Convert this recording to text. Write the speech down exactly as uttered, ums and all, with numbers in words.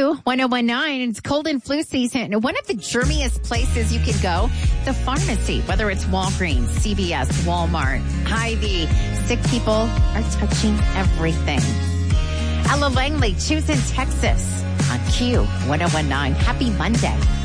Q one oh one nine. It's cold and flu season. One of the germiest places you can go, the pharmacy, whether it's Walgreens, C V S, Walmart, Hy-Vee. Sick people are touching everything. Ella Langley, choosing Texas on Q one oh one nine. Happy Monday.